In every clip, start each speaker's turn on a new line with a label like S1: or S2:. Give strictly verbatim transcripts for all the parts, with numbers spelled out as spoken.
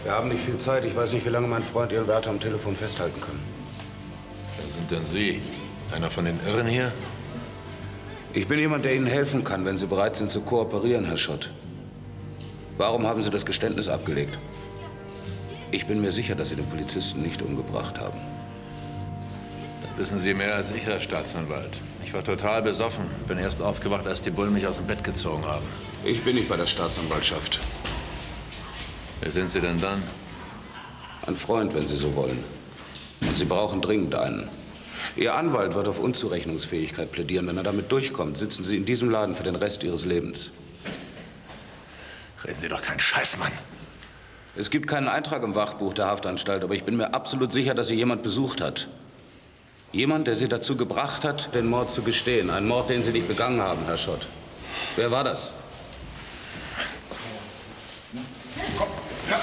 S1: Wir haben nicht viel Zeit. Ich weiß nicht, wie lange mein Freund Ihren Wärter am Telefon festhalten kann.
S2: Wer sind denn Sie? Einer von den Irren hier?
S1: Ich bin jemand, der Ihnen helfen kann, wenn Sie bereit sind zu kooperieren, Herr Schott. Warum haben Sie das Geständnis abgelegt? Ich bin mir sicher, dass Sie den Polizisten nicht umgebracht haben.
S2: Das wissen Sie mehr als ich, Herr Staatsanwalt. Ich war total besoffen. Bin erst aufgewacht, als die Bullen mich aus dem Bett gezogen haben.
S1: Ich bin nicht bei der Staatsanwaltschaft.
S2: Wer sind Sie denn dann?
S1: Ein Freund, wenn Sie so wollen. Und Sie brauchen dringend einen. Ihr Anwalt wird auf Unzurechnungsfähigkeit plädieren. Wenn er damit durchkommt, sitzen Sie in diesem Laden für den Rest Ihres Lebens.
S2: Reden Sie doch keinen Scheiß, Mann.
S1: Es gibt keinen Eintrag im Wachbuch der Haftanstalt, aber ich bin mir absolut sicher, dass Sie jemand besucht hat. Jemand, der Sie dazu gebracht hat, den Mord zu gestehen. Einen Mord, den Sie nicht begangen haben, Herr Schott. Wer war das?
S3: Komm, ja.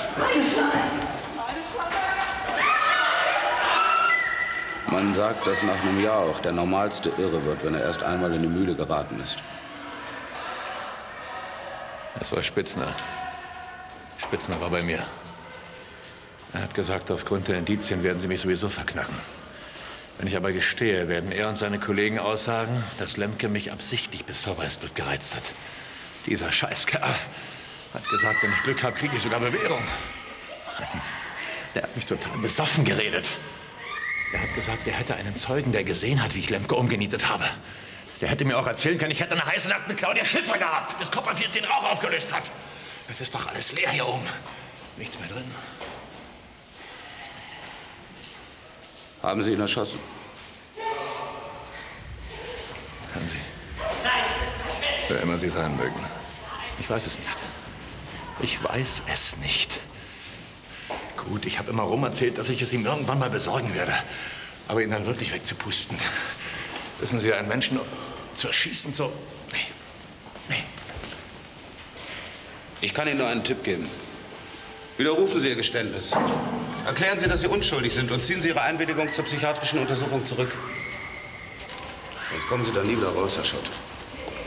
S1: Man sagt, dass nach einem Jahr auch der normalste irre wird, wenn er erst einmal in die Mühle geraten ist.
S2: Das war Spitzner. Spitzner war bei mir. Er hat gesagt, aufgrund der Indizien werden Sie mich sowieso verknacken. Wenn ich aber gestehe, werden er und seine Kollegen aussagen, dass Lemke mich absichtlich bis zur Weißblut gereizt hat. Dieser Scheißkerl hat gesagt, wenn ich Glück habe, kriege ich sogar Bewährung. Der hat mich total besoffen geredet. Er hat gesagt, er hätte einen Zeugen, der gesehen hat, wie ich Lemke umgenietet habe. Der hätte mir auch erzählen können, ich hätte eine heiße Nacht mit Claudia Schiffer gehabt, bis Copperfield den Rauch aufgelöst hat. Es ist doch alles leer hier oben. Nichts mehr drin.
S1: Haben Sie ihn erschossen?
S2: Kann Sie. Wer immer Sie sein mögen. Ich weiß es nicht. Ich weiß es nicht. Gut, ich habe immer rum erzählt, dass ich es ihm irgendwann mal besorgen werde. Aber ihn dann wirklich wegzupusten. Wissen Sie, einen Menschen zu erschießen, so... Nee. Nee.
S1: Ich kann Ihnen nur einen Tipp geben. Widerrufen Sie Ihr Geständnis. Erklären Sie, dass Sie unschuldig sind und ziehen Sie Ihre Einwilligung zur psychiatrischen Untersuchung zurück. Sonst kommen Sie da nie wieder raus, Herr Schott.